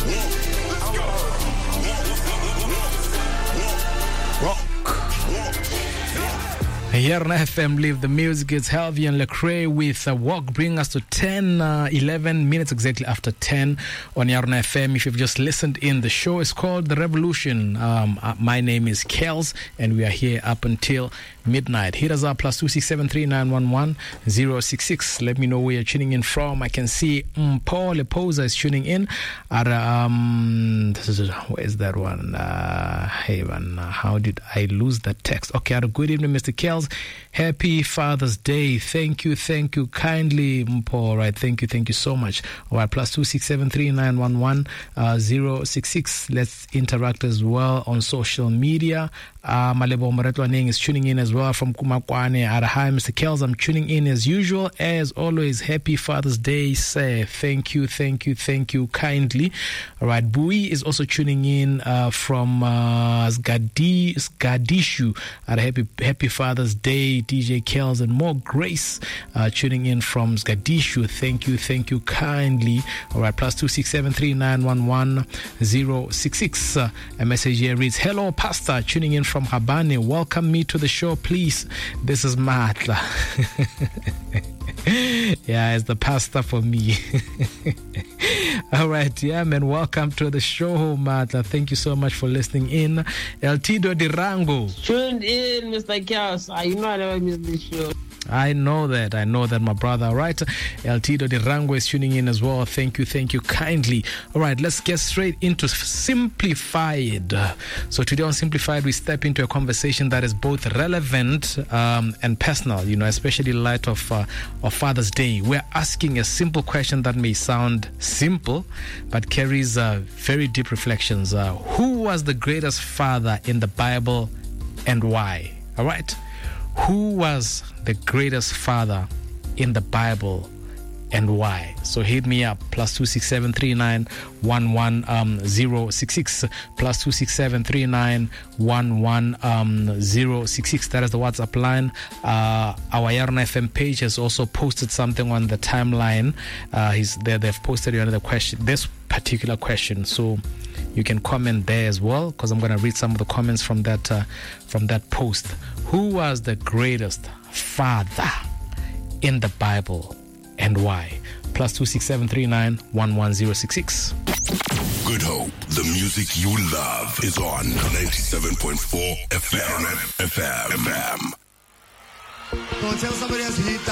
Here on FM Live the Music, it's Healthy and Lecrae with a walk, bring us to 11 minutes exactly after 10 on Yarn FM. If you've just listened in, the show is called The Revolution. My name is Kels, and we are here up until midnight. Hit us up, +2673911-066. Let me know where you're tuning in from. I can see Paul Leposa is tuning in. Where is that one? Hey man, how did I lose that text? Okay, good evening, Mr. Kels. Happy Father's Day. Thank you kindly, Paul. Right, thank you so much. All right, +2673911-066. Let's interact as well on social media. Malebo Moretwaneng is tuning in as well from Kumakwane. Hi, Mr. Kels. I'm tuning in as usual. As always, happy Father's Day, sir. Thank you kindly. All right, Bui is also tuning in from Sgadishu. Happy Father's Day, DJ Kels, and more grace tuning in from Sgadishu. Thank you kindly. All right, +2673911-066. A message here reads, hello, Pastor, tuning in from Habane. Welcome me to the show, please. This is Matla. Yeah, it's the pastor for me. All right, yeah, man, welcome to the show, Matla. Thank you so much for listening in. El Tido de Rango. Tuned in, Mr. Chaos. You know I never miss this show. I know that, my brother. All right, El Tido de Rango is tuning in as well. Thank you kindly. All right, let's get straight into Simplified. So today on Simplified, we step into a conversation that is both relevant and personal, especially in light of Father's Day. We're asking a simple question that may sound simple, but carries very deep reflections. Who was the greatest father in the Bible and why? All right. Who was the greatest father in the Bible and why? So hit me up, +2673911-066, +2673911-066. That is the WhatsApp line. Our Yarn FM page has also posted something on the timeline. They've posted another question, this particular question. So you can comment there as well, because I'm going to read some of the comments from that post. Who was the greatest father in the Bible and why? +2673911-066. Good Hope, the music you love, is on 97.4 FM. Don't tell somebody else you need that.